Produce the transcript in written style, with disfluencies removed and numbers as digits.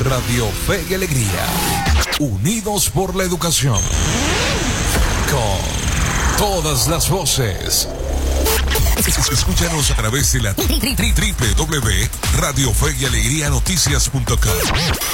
Radio Fe y Alegría. Unidos por la educación. Con todas las voces. Escúchanos a través de la www.radiofeyalegrianoticias.com.